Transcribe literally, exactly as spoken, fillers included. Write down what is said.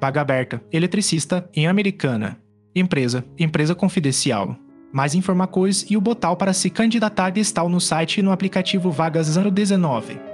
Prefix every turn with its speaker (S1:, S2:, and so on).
S1: vaga aberta, eletricista em Americana. Empresa, empresa confidencial. Mais informações e o botão para se candidatar está no site e no aplicativo Vagas zero dezenove.